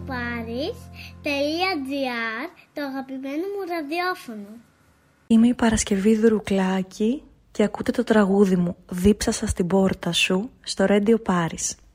radioparis.gr, το αγαπημένο μου ραδιόφωνο. Είμαι η Παρασκευή Δουρουκλάκη και ακούτε το τραγούδι μου «Δίψασα στην πόρτα σου» στο Radio Paris.